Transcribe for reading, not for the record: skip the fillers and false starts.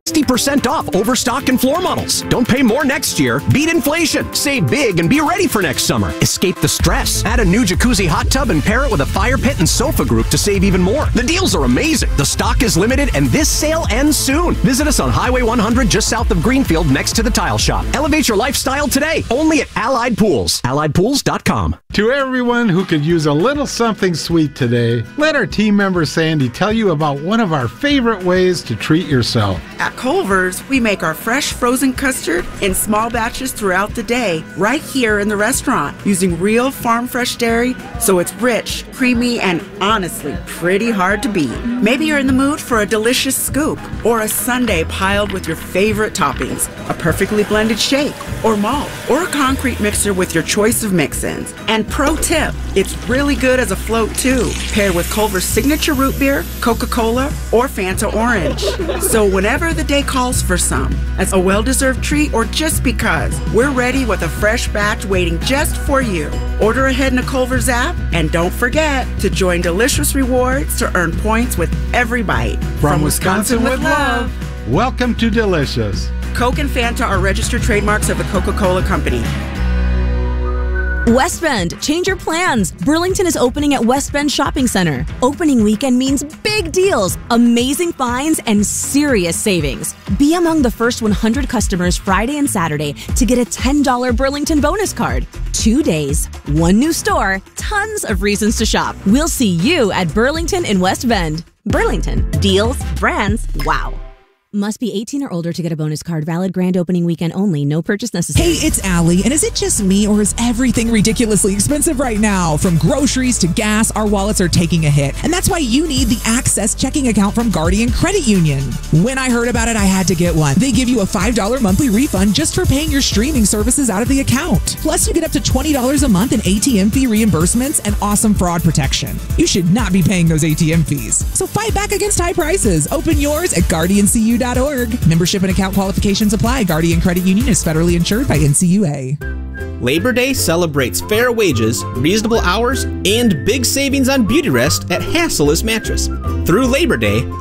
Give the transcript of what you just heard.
60% off overstock and floor models. Don't pay more next year. Beat inflation. Save big and be ready for next summer. Escape the stress. Add a new jacuzzi hot tub and pair it with a fire pit and sofa group to save even more. The deals are amazing. The stock is limited and this sale ends soon. Visit us on Highway 100 just south of Greenfield next to the tile shop. Elevate your lifestyle today. Only at Allied Pools. AlliedPools.com. To everyone who could use a little something sweet today, let our team member Sandy tell you about one of our favorite ways to treat yourself. At Culver's, we make our fresh frozen custard in small batches throughout the day, right here in the restaurant, using real farm fresh dairy, so it's rich, creamy, and honestly pretty hard to beat. Maybe you're in the mood for a delicious scoop, or a sundae piled with your favorite toppings, a perfectly blended shake, or malt, or a concrete mixer with your choice of mix-ins. And pro tip, it's really good as a float too, paired with Culver's signature root beer, Coca-Cola, or Fanta Orange. So whenever the day calls for some, as a well-deserved treat or just because, we're ready with a fresh batch waiting just for you. Order ahead in the Culver's app, and don't forget to join Delicious Rewards to earn points with every bite. From Wisconsin with love, welcome to Delicious. Coke and Fanta are registered trademarks of the Coca-Cola Company. West Bend, change your plans. Burlington is opening at West Bend Shopping Center. Opening weekend means big deals, amazing finds, and serious savings. Be among the first 100 customers Friday and Saturday to get a $10 Burlington bonus card. 2 days, one new store, tons of reasons to shop. We'll see you at Burlington in West Bend. Burlington, deals, brands, wow. Must be 18 or older to get a bonus card. Valid grand opening weekend only. No purchase necessary. Hey, it's Allie. And is it just me, or is everything ridiculously expensive right now? From groceries to gas, our wallets are taking a hit. And that's why you need the Access checking account from Guardian Credit Union. When I heard about it, I had to get one. They give you a $5 monthly refund just for paying your streaming services out of the account. Plus, you get up to $20 a month in ATM fee reimbursements and awesome fraud protection. You should not be paying those ATM fees. So fight back against high prices. Open yours at GuardianCU.org. Membership and account qualifications apply. Guardian Credit Union is federally insured by NCUA. Labor Day celebrates fair wages, reasonable hours, and big savings on beauty rest at Hassellus Mattress. Through Labor Day,